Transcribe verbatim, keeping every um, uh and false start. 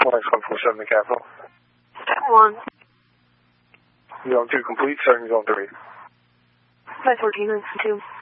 one X one four seven, the capital. one. Zone two complete, starting zone three. five fourteen, nine two.